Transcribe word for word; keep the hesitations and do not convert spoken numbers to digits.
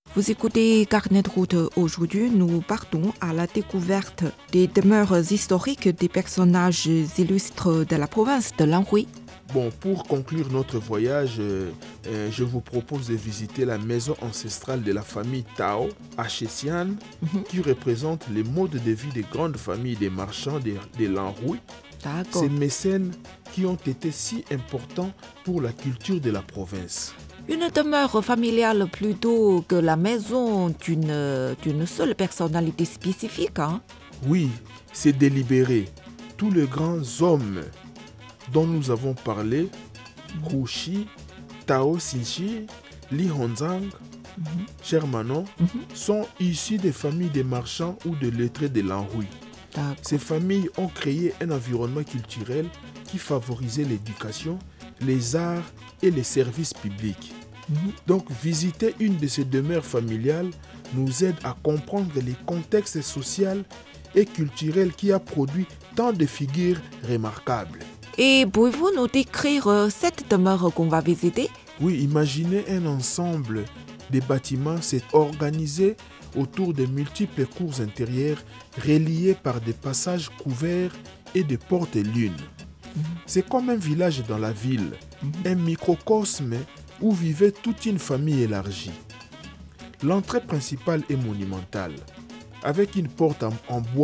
Vous écoutez Carnet de route. Aujourd'hui, nous partons à la découverte des demeures historiques des personnages illustres de la province de l'Anhui. Bon, pour conclure notre voyage, euh, euh, je vous propose de visiter la maison ancestrale de la famille Tao à Shessian, Mhm. qui représente les modes de vie des grandes familles des marchands de, de l'Anhui. D'accord. Ces mécènes qui ont été si importants pour la culture de la province. Une demeure familiale plutôt que la maison d'une, d'une seule personnalité spécifique. Hein? Oui, c'est délibéré. Tous les grands hommes dont nous avons parlé, Hu Shi, Tao Xinchi, Li Hongzhang, Mhm. cher Manon, Mhm. sont issus des familles des marchands ou de lettrés de l'Anhui. D'accord. Ces familles ont créé un environnement culturel qui favorisait l'éducation, les arts et les services publics. Mhm. Donc, visiter une de ces demeures familiales nous aide à comprendre les contextes sociaux et culturels qui a produit tant de figures remarquables. Et pouvez-vous nous décrire euh, cette demeure qu'on va visiter? Oui, imaginez un ensemble de bâtiments s'est organisé autour de multiples cours intérieures reliés par des passages couverts et des portes-lunes. Mhm. C'est comme un village dans la ville, Mhm. un microcosme où vivait toute une famille élargie. L'entrée principale est monumentale, avec une porte en, en bois